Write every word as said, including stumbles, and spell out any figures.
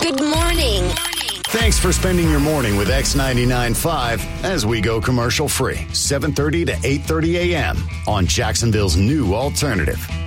Good morning. Thanks for spending your morning with X ninety-nine point five as we go commercial free, seven thirty to eight thirty a.m. on Jacksonville's new alternative.